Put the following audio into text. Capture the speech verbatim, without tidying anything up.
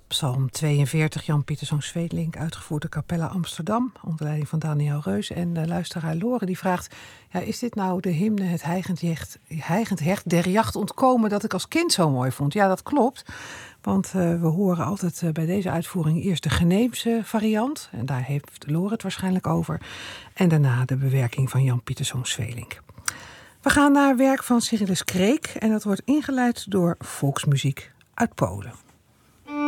Psalm tweeënveertig, Jan Pieterszoon Sweelinck, uitgevoerd door Capella Amsterdam, onder leiding van Daniel Reus. En uh, luisteraar Lore die vraagt, ja, is dit nou de hymne Het hijgend hecht, hijgend hecht der jacht ontkomen dat ik als kind zo mooi vond? Ja, dat klopt. Want uh, we horen altijd uh, bij deze uitvoering eerst de Geneefse variant. En daar heeft Lore het waarschijnlijk over. En daarna de bewerking van Jan Pieterszoon Sweelinck. We gaan naar werk van Cyrillus Kreek en dat wordt ingeleid door volksmuziek uit Polen.